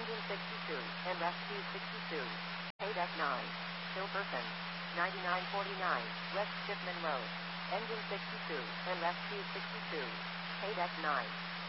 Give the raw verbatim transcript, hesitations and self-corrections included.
Engine sixty-two, and rescue sixty-two. Pay deck nine. Still person. ninety-nine forty-nine, West Shipman Road. Engine sixty-two, and rescue sixty-two. Pay deck nine.